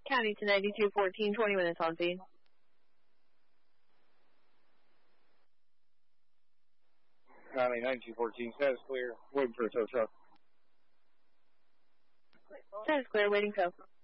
County to 9214, 20 minutes on feed. County 9214, status clear, waiting for a tow truck. Status clear, waiting tow.